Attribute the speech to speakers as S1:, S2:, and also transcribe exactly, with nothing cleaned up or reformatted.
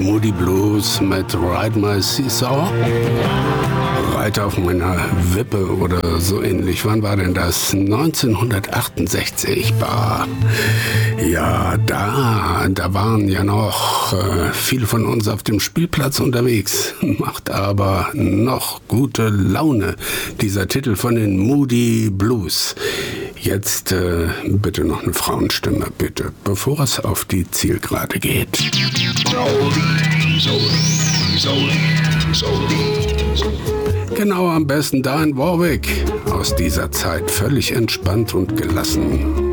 S1: Moody Blues mit Ride My Seesaw. Reiter auf meiner Wippe oder so ähnlich. Wann war denn das? neunzehnhundertachtundsechzig. Bah. Ja, da, da waren ja noch äh, viele von uns auf dem Spielplatz unterwegs. Macht aber noch gute Laune, dieser Titel von den Moody Blues. Jetzt äh, bitte noch eine Frauenstimme, bitte, bevor es auf die Zielgerade geht. Genau, am besten da in Warwick. Aus dieser Zeit völlig entspannt und gelassen.